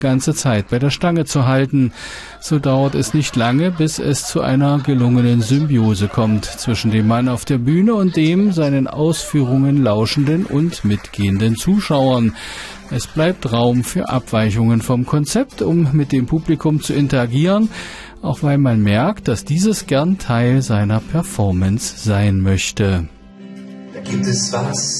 ganze Zeit bei der Stange zu halten. So dauert es nicht lange, bis es zu einer gelungenen Symbiose kommt zwischen dem Mann auf der Bühne und dem seinen Ausführungen lauschenden und mitgehenden Zuschauern. Es bleibt Raum für Abweichungen vom Konzept, um mit dem Publikum zu interagieren, auch weil man merkt, dass dieses gern Teil seiner Performance sein möchte. Da gibt es was